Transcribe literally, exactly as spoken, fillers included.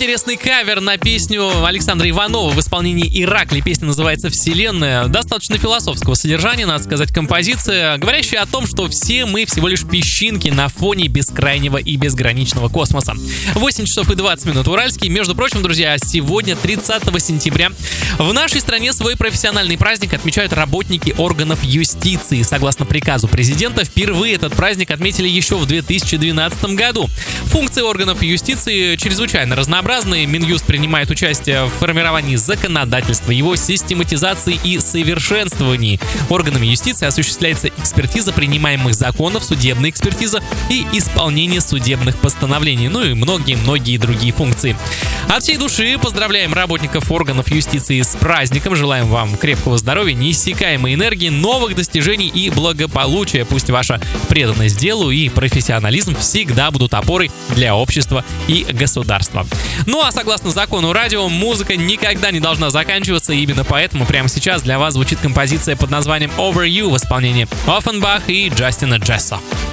интересный кавер на песню Александра Иванова в исполнении Иракли. Песня называется «Вселенная». Достаточно философского содержания, надо сказать, композиция, говорящая о том, что все мы всего лишь песчинки на фоне бескрайнего и безграничного космоса. восемь часов и двадцать минут Уральский. Между прочим, друзья, сегодня, тридцатого сентября, в нашей стране свой профессиональный праздник отмечают работники органов юстиции. Согласно приказу президента, впервые этот праздник отметили еще в две тысячи двенадцатом году. Функции органов юстиции чрезвычайно разнообразные. Минюст принимает участие в формировании законодательства, его систематизации и совершенствовании. Органами юстиции осуществляется экспертиза принимаемых законов, судебная экспертиза и исполнение судебных постановлений, ну и многие-многие другие функции. От всей души поздравляем работников органов юстиции с праздником. Желаем вам крепкого здоровья, неиссякаемой энергии, новых достижений и благополучия. Пусть ваша преданность делу и профессионализм всегда будут опорой для общества и государства. Ну а согласно закону радио, музыка никогда не должна заканчиваться. И именно поэтому прямо сейчас для вас звучит композиция под названием «Over You» в исполнении Оффенбах и Джастина Джессо.